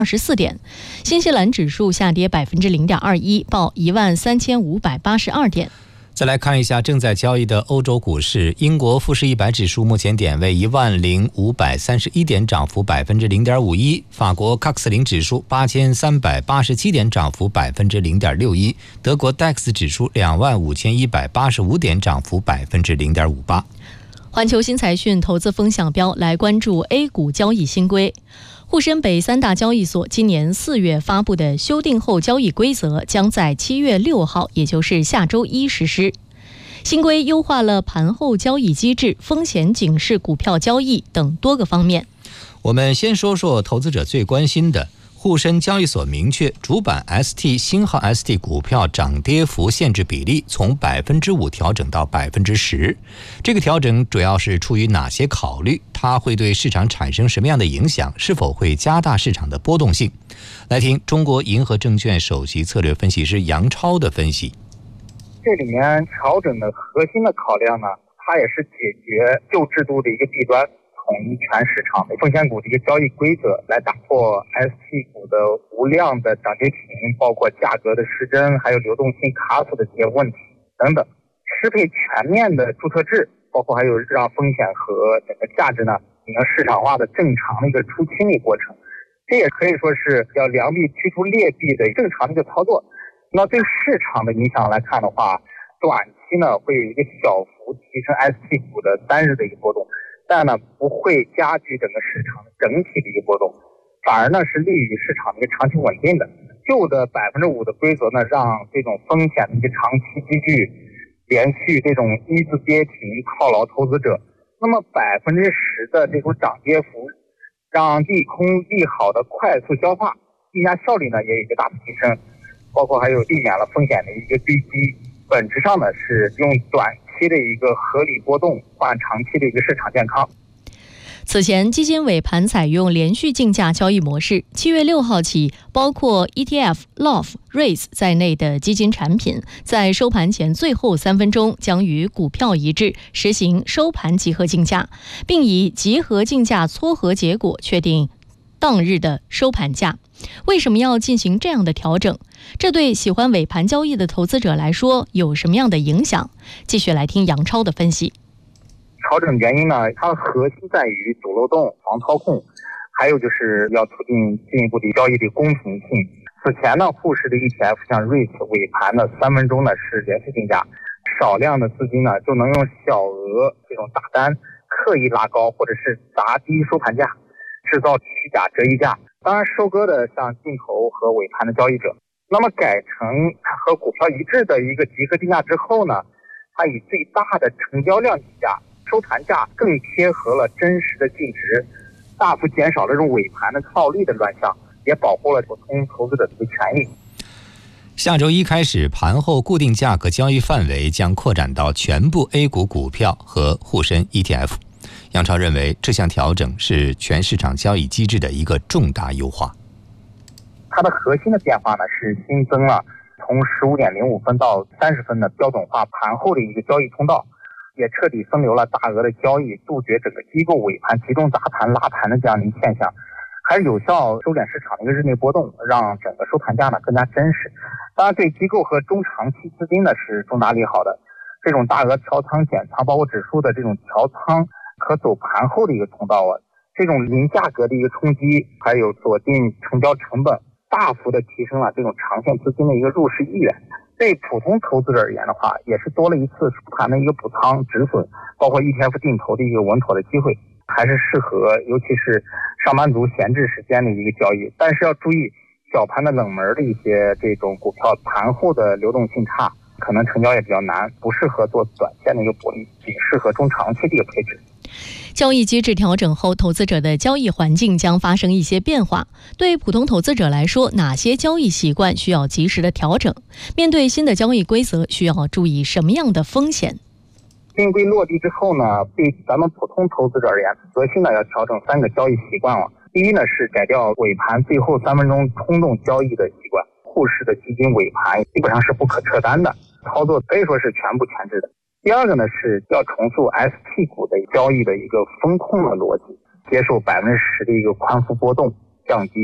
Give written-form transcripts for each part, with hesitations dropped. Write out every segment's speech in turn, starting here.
24点，新西兰指数下跌0.21%，报13582点。 再来看一下正在交易的欧洲股市，英国富时100指数目前点位10531点，涨幅0.51%；法国CAC 40指数8387点，涨幅0.61%；德国 DAX 指数25185点，涨幅0.58%。 环球新财讯投资风向标来关注 A 股交易新规。沪深北3大交易所今年4月发布的修订后交易规则将在7月6号，也就是下周一实施。新规优化了盘后交易机制、风险警示股票交易等多个方面。 我们先说说投资者最关心的。沪深交易所明确，主板 ST 星号 ST 股票涨跌幅限制比例从5%调整到10%。这个调整主要是出于哪些考虑？它会对市场产生什么样的影响？是否会加大市场的波动性？来听中国银河证券首席策略分析师杨超的分析。 这里面调整的核心的考量呢，它也是解决旧制度的一个弊端，统一全市场的风险股的一个交易规则，来打破 ST 股的无量的涨跌停，包括价格的失真，还有流动性卡死的这些问题等等，适配全面的注册制，包括还有让风险和整个价值呢进行市场化的正常的一个出清的过程。这也可以说是要良币驱逐劣币的正常的一个操作。那对市场的影响来看的话，短期呢会有一个小幅提升 ST 股的单日的一个波动，但呢不会加剧整个市场的整体的一个波动，反而呢是利于市场的一个长期稳定的。旧的5%的规则呢，让这种风险的一个长期积聚，连续这种一字跌停套牢投资者。那么10%的这种涨跌幅，让利空利好的快速消化，定价效率呢也有一个大幅提升，包括还有避免了风险的一个堆积。本质上呢是用短期的一个合理波动换长期的一个市场健康。 此前，基金尾盘采用连续竞价交易模式。7月6号起，包括 ETF、LOF、REITs 在内的基金产品，在收盘前最后3分钟将与股票一致实行收盘集合竞价，并以集合竞价撮合结果确定当日的收盘价。为什么要进行这样的调整？这对喜欢尾盘交易的投资者来说有什么样的影响？继续来听杨超的分析。 调整原因呢，它核心在于堵漏洞、防操控，还有就是要促进进一步的交易的公平性。此前呢，沪市的 ETF 像 REITs 尾盘的3分钟呢是连续竞价，少量的资金呢就能用小额这种大单刻意拉高或者是砸低收盘价，制造虚假折溢价。当然收割的像进头和尾盘的交易者。那么改成和股票一致的一个集合竞价之后呢，它以最大的成交量计价，收盘价更贴合了真实的净值，大幅减少了这种尾盘的套利的乱象，也保护了普通投资者的权益。 下周一开始，盘后固定价格交易范围将扩展到全部 A 股股票和沪深 ETF。杨超认为，这项调整是全市场交易机制的一个重大优化。 它的核心的变化呢是新增了从15点05分到30分的标准化盘后的一个交易通道，也彻底分流了大额的交易，杜绝整个机构尾盘集中砸盘拉盘的这样的一个现象，还是有效收敛市场的一个日内波动，让整个收盘价呢更加真实。当然，对机构和中长期资金呢是重大利好的。这种大额调仓减仓，包括指数的这种调仓，可走盘后的一个通道啊，这种零价格的一个冲击，还有锁定成交成本，大幅的提升了这种长线资金的一个入市意愿。对普通投资者而言的话，也是多了一次收盘的一个补仓止损，包括 ETF 定投的一个稳妥的机会，还是适合尤其是上班族闲置时间的一个交易。但是要注意，小盘的冷门的一些这种股票盘后的流动性差，可能成交也比较难，不适合做短线的一个博弈，仅适合中长期的一个配置。 交易机制调整后，投资者的交易环境将发生一些变化。对普通投资者来说，哪些交易习惯需要及时的调整？面对新的交易规则，需要注意什么样的风险？ 新规落地之后呢，对咱们普通投资者而言，核心呢要调整3个交易习惯了。第一呢是改掉尾盘最后3分钟冲动交易的习惯，沪市的基金尾盘基本上是不可撤单的，操作可以说是全部前置的。第二个呢是要重塑 ST 股的交易的一个风控的逻辑，接受10%的一个宽幅波动，降低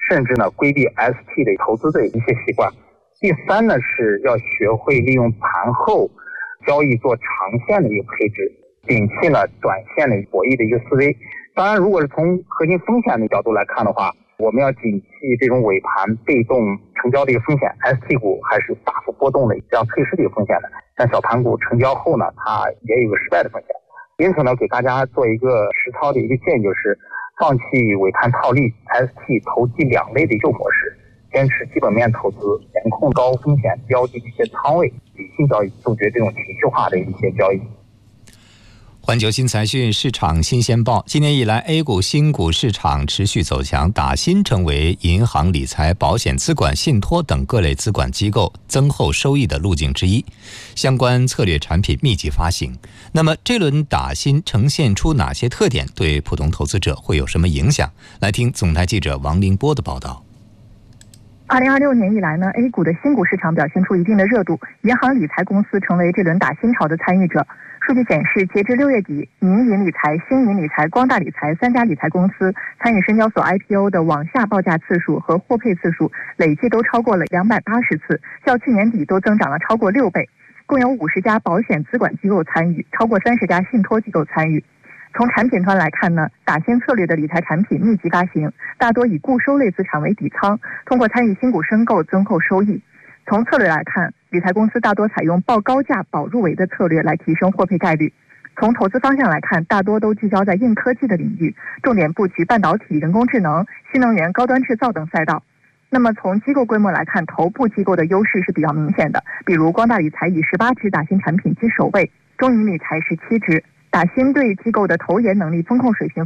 甚至呢规避 ST 的投资的一些习惯。第三呢是要学会利用盘后交易做长线的一个配置，摒弃了短线的博弈的一个思维。当然，如果是从核心风险的角度来看的话，我们要警惕这种尾盘被动成交的一个风险。ST 股还是大幅波动的这样退市的一个风险的，但小盘股成交后呢，它也有个失败的风险。因此呢，给大家做一个实操的一个建议，就是放弃尾盘套利、ST 投机两类的旧模式，坚持基本面投资，严控高风险标的一些仓位，理性交易，杜绝这种情绪化的一些交易。 环球新财讯市场新鲜报，今年以来 A 股新股市场持续走强，打新成为银行、理财、保险、资管、信托等各类资管机构增厚收益的路径之一，相关策略产品密集发行。那么这轮打新呈现出哪些特点，对普通投资者会有什么影响？来听总台记者王凌波的报道。 2026年以来呢 ，A 股的新股市场表现出一定的热度，银行理财公司成为这轮打新潮的参与者。数据显示，截至6月底，民营理财、新银理财、光大理财3家理财公司参与深交所 IPO 的网下报价次数和获配次数累计都超过了280次，较去年底都增长了超过6倍。共有50家保险资管机构参与，超过30家信托机构参与。从产品端来看呢，打新策略的理财产品密集发行，大多以固收类资产为底仓，通过参与新股申购增厚收益。从策略来看，理财公司大多采用报高价保入围的策略来提升获配概率。从投资方向来看，大多都聚焦在硬科技的领域，重点布局半导体、人工智能、新能源、高端制造等赛道。那么从机构规模来看，头部机构的优势是比较明显的，比如光大理财以18只打新产品居首位，中银理财17只。打新对机构的投研能力、风控水平